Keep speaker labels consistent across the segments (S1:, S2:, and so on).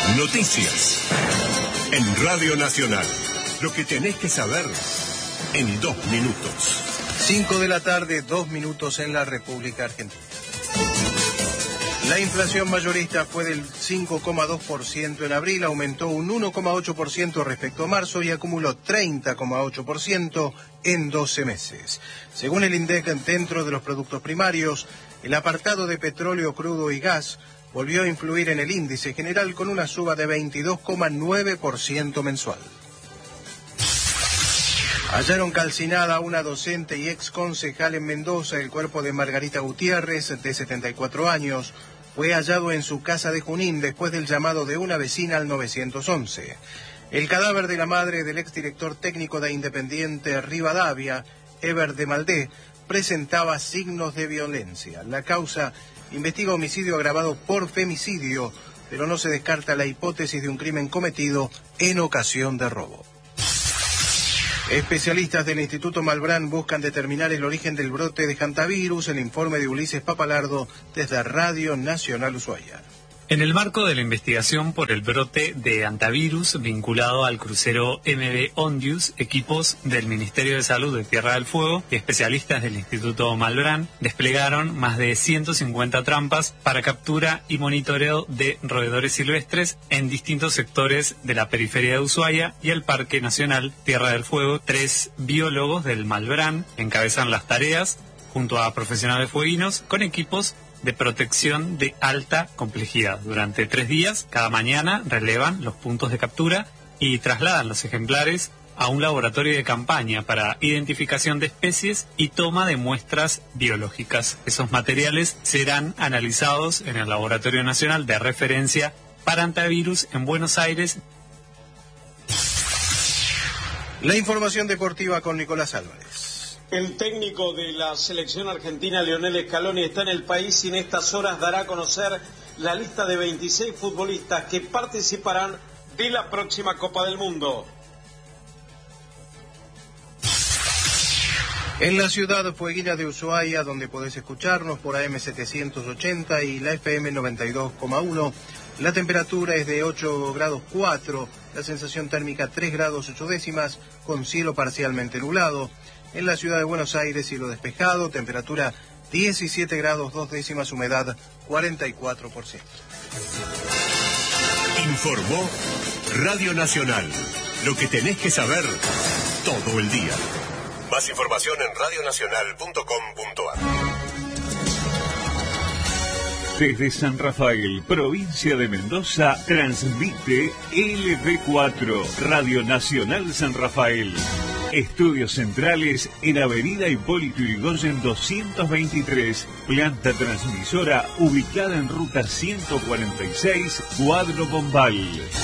S1: Noticias en Radio Nacional. Lo que tenés que saber en 2 minutos.
S2: 5 de la tarde, 2 minutos en la República Argentina. La inflación mayorista fue del 5,2% en abril, aumentó un 1,8% respecto a marzo y acumuló 30,8% en 12 meses. Según el INDEC, dentro de los productos primarios, el apartado de petróleo crudo y gas volvió a influir en el índice general con una suba de 22,9% mensual. Hallaron calcinada a una docente y ex concejal en Mendoza. El cuerpo de Margarita Gutiérrez, de 74 años, fue hallado en su casa de Junín después del llamado de una vecina al 911. El cadáver de la madre del exdirector técnico de Independiente Rivadavia, Eber de Maldé, presentaba signos de violencia. La causa investiga homicidio agravado por femicidio, pero no se descarta la hipótesis de un crimen cometido en ocasión de robo. Especialistas del Instituto Malbrán buscan determinar el origen del brote de hantavirus. El informe de Ulises Papalardo desde Radio Nacional Ushuaia.
S3: En el marco de la investigación por el brote de hantavirus vinculado al crucero MV Ondius, equipos del Ministerio de Salud de Tierra del Fuego y especialistas del Instituto Malbrán desplegaron más de 150 trampas para captura y monitoreo de roedores silvestres en distintos sectores de la periferia de Ushuaia y el Parque Nacional Tierra del Fuego. 3 biólogos del Malbrán encabezan las tareas junto a profesionales fueguinos con equipos de protección de alta complejidad. Durante 3 días, cada mañana relevan los puntos de captura y trasladan los ejemplares a un laboratorio de campaña para identificación de especies y toma de muestras biológicas. Esos materiales serán analizados en el Laboratorio Nacional de Referencia para Hantavirus en Buenos Aires.
S2: La información deportiva con Nicolás Álvarez.
S4: El técnico de la selección argentina, Lionel Scaloni, está en el país y en estas horas dará a conocer la lista de 26 futbolistas que participarán de la próxima Copa del Mundo.
S2: En la ciudad fueguina de Ushuaia, donde podés escucharnos por AM 780 y la FM 92,1, la temperatura es de 8 grados 4, la sensación térmica 3 grados 8 décimas, con cielo parcialmente nublado. En la ciudad de Buenos Aires, cielo despejado, temperatura 17 grados 2 décimas, humedad 44%.
S1: Informó Radio Nacional. Lo que tenés que saber todo el día. Más información en radionacional.com.ar.
S5: Desde San Rafael, provincia de Mendoza, transmite LV4, Radio Nacional San Rafael. Estudios centrales en Avenida Hipólito Yrigoyen 223, planta transmisora ubicada en ruta 146, Cuadro Bombal.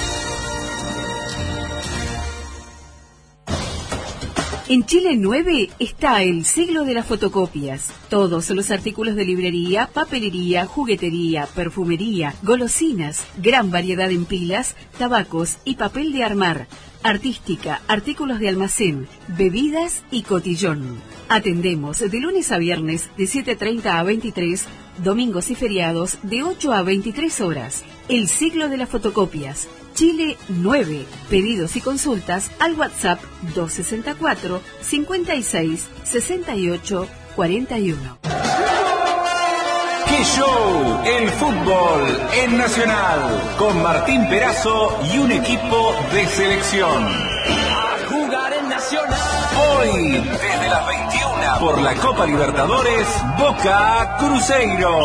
S6: En Chile 9 está el siglo de las fotocopias. Todos los artículos de librería, papelería, juguetería, perfumería, golosinas, gran variedad en pilas, tabacos y papel de armar, artística, artículos de almacén, bebidas y cotillón. Atendemos de lunes a viernes de 7:30 a 23, domingos y feriados de 8 a 23 horas. El siglo de las fotocopias. Chile 9. Pedidos y consultas al WhatsApp 264 56 68 41.
S7: ¡Qué show! El fútbol en Nacional, con Martín Perazo y un equipo de selección.
S8: A jugar en Nacional.
S7: Hoy, desde las 21, por la Copa Libertadores, Boca Cruzeiro.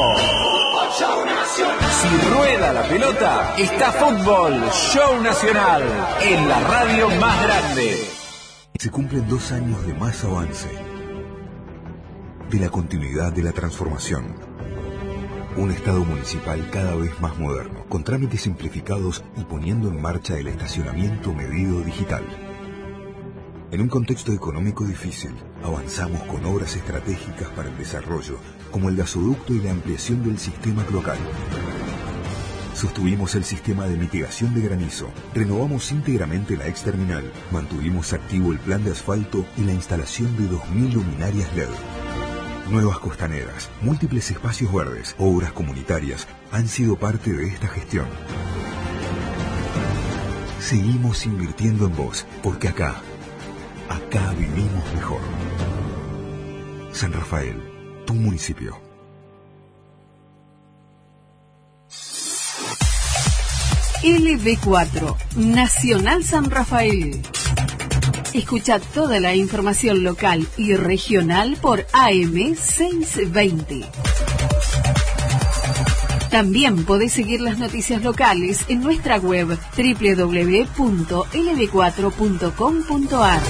S7: Si rueda la pelota, está fútbol, show nacional, en la radio más grande.
S9: Se cumplen 2 años de más avance, de la continuidad de la transformación. Un Estado municipal cada vez más moderno, con trámites simplificados y poniendo en marcha el estacionamiento medido digital. En un contexto económico difícil, avanzamos con obras estratégicas para el desarrollo, como el gasoducto y la ampliación del sistema cloacal. Sostuvimos el sistema de mitigación de granizo, renovamos íntegramente la exterminal, mantuvimos activo el plan de asfalto y la instalación de 2.000 luminarias LED. Nuevas costaneras, múltiples espacios verdes, obras comunitarias han sido parte de esta gestión. Seguimos invirtiendo en vos, porque acá vivimos mejor. San Rafael, tu municipio.
S6: LB4, Nacional San Rafael. Escucha toda la información local y regional por AM 620. También podés seguir las noticias locales en nuestra web www.lb4.com.ar.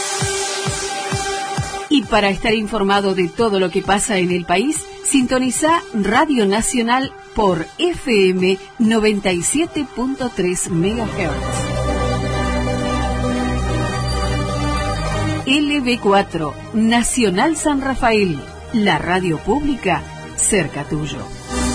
S6: Y para estar informado de todo lo que pasa en el país, sintoniza Radio Nacional por FM 97.3 MHz. LB4, Nacional San Rafael, la radio pública cerca tuyo.